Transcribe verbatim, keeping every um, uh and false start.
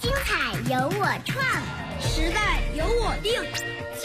精彩由我创， 时代由我定。